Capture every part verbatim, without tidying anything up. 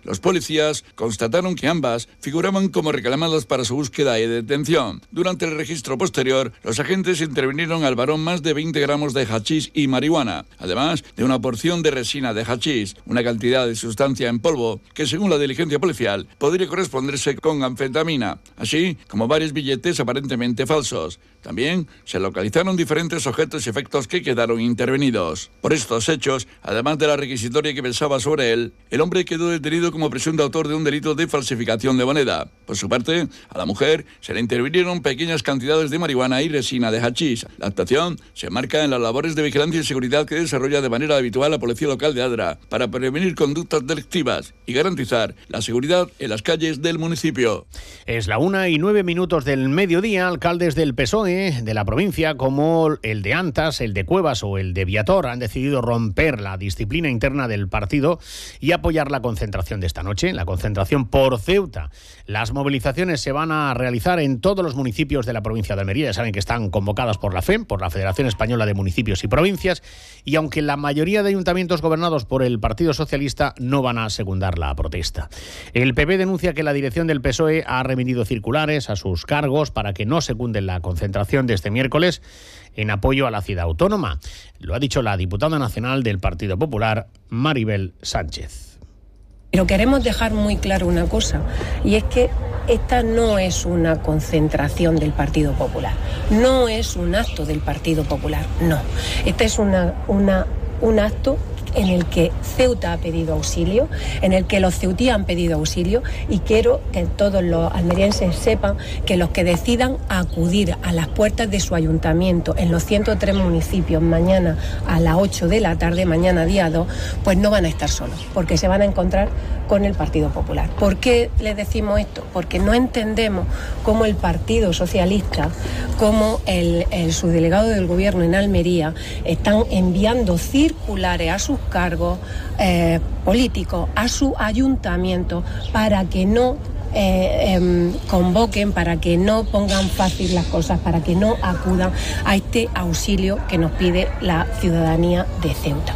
Los policías constataron que ambas figuraban como reclamadas para su búsqueda y detención. Durante el registro posterior, los agentes intervinieron al varón más de veinte gramos de hachís y marihuana, además de una porción de resina de hachís, una cantidad de sustancia en polvo que, según la diligencia policial, podría corresponderse con anfetamina, así como varios billetes aparentemente falsos. También se localizaron diferentes objetos y efectos que quedaron intervenidos. Por estos hechos, además de la requisitoria que pesaba sobre él, el hombre quedó detenido como presunto autor de un delito de falsificación de moneda. Por su parte, a la mujer se le intervinieron pequeñas cantidades de marihuana y resina de hachís. La actuación se marca en las labores de vigilancia y seguridad que desarrolla de manera habitual la Policía Local de Adra para prevenir conductas delictivas y garantizar la seguridad en las calles del municipio. Es la una y nueve minutos del mediodía. Alcaldes del P S O E de la provincia, como el de Antas, el de Cuevas o el de Viator, han decidido romper la disciplina interna del partido y apoyar la concentración de esta noche, la concentración por Ceuta. Las movilizaciones se van a realizar en todos los municipios de la provincia de Almería. Ya saben que están convocadas por la F E M, por la Federación Española de Municipios y Provincias, y aunque la mayoría de ayuntamientos gobernados por el Partido Socialista no van a secundar la protesta. El P P denuncia que la dirección del P S O E ha remitido circulares a sus cargos para que no secunden la concentración de este miércoles en apoyo a la ciudad autónoma. Lo ha dicho la diputada nacional del Partido Popular, Maribel Sánchez. Pero queremos dejar muy claro una cosa, y es que esta no es una concentración del Partido Popular, no es un acto del Partido Popular, no. Este es una, una, un acto en el que Ceuta ha pedido auxilio, en el que los ceutíes han pedido auxilio, y quiero que todos los almerienses sepan que los que decidan acudir a las puertas de su ayuntamiento en los ciento tres municipios mañana a las ocho de la tarde, mañana día dos, pues no van a estar solos, porque se van a encontrar con el Partido Popular. ¿Por qué les decimos esto? Porque no entendemos cómo el Partido Socialista, como el, el subdelegado del Gobierno en Almería, están enviando circulares a sus cargos eh, políticos, a su ayuntamiento, para que no eh, eh, convoquen, para que no pongan fácil las cosas, para que no acudan a este auxilio que nos pide la ciudadanía de Ceuta.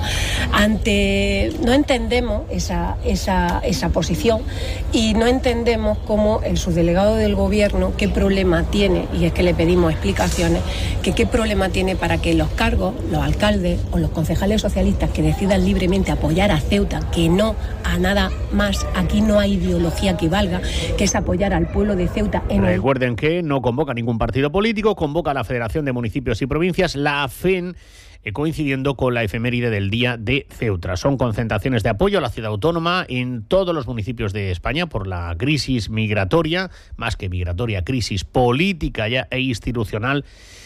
Ante no entendemos esa, esa, esa posición, y no entendemos cómo el subdelegado del Gobierno, qué problema tiene, y es que le pedimos explicaciones, que qué problema tiene para que los cargos, los alcaldes o los concejales socialistas que decidan libremente apoyar a Ceuta, que no a nada más, aquí no hay ideología que valga, que es apoyar al pueblo de Ceuta. En Recuerden el... que no convoca ningún partido político, convoca a la Federación de Municipios y Provincias, la F E M, eh, coincidiendo con la efeméride del Día de Ceuta. Son concentraciones de apoyo a la ciudad autónoma en todos los municipios de España por la crisis migratoria, más que migratoria, crisis política ya e institucional.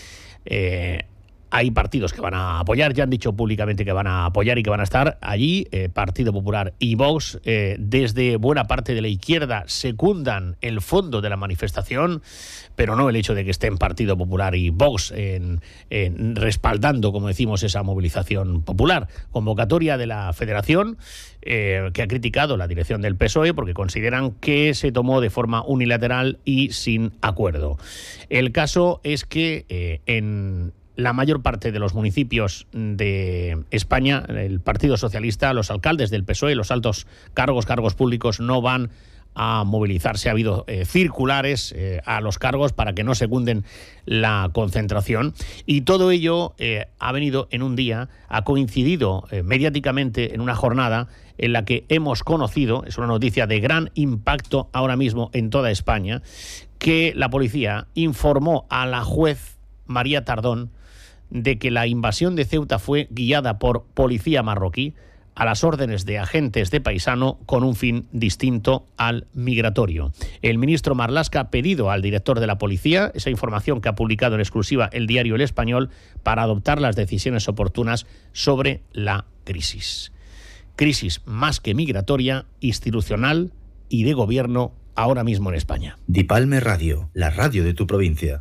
Eh, Hay partidos que van a apoyar, ya han dicho públicamente que van a apoyar y que van a estar allí. Eh, Partido Popular y Vox, eh, desde buena parte de la izquierda, secundan el fondo de la manifestación, pero no el hecho de que estén Partido Popular y Vox en, en respaldando, como decimos, esa movilización popular. Convocatoria de la Federación, eh, que ha criticado la dirección del P S O E porque consideran que se tomó de forma unilateral y sin acuerdo. El caso es que eh, en la mayor parte de los municipios de España, el Partido Socialista, los alcaldes del P S O E, los altos cargos, cargos públicos, no van a movilizarse. Ha habido eh, circulares eh, a los cargos para que no secunden la concentración, y todo ello eh, ha venido en un día, ha coincidido eh, mediáticamente en una jornada en la que hemos conocido, es una noticia de gran impacto ahora mismo en toda España, que la policía informó a la juez María Tardón de que la invasión de Ceuta fue guiada por policía marroquí a las órdenes de agentes de paisano con un fin distinto al migratorio. El ministro Marlaska ha pedido al director de la policía esa información que ha publicado en exclusiva el diario El Español para adoptar las decisiones oportunas sobre la crisis. Crisis más que migratoria, institucional y de gobierno ahora mismo en España. Dipalme Radio, la radio de tu provincia.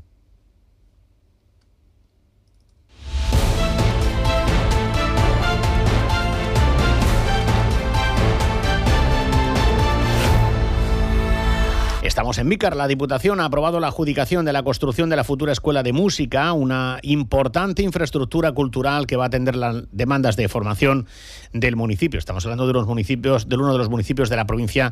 Estamos en Vícar. La Diputación ha aprobado la adjudicación de la construcción de la futura Escuela de Música, una importante infraestructura cultural que va a atender las demandas de formación del municipio. Estamos hablando de los municipios, de uno de los municipios de la provincia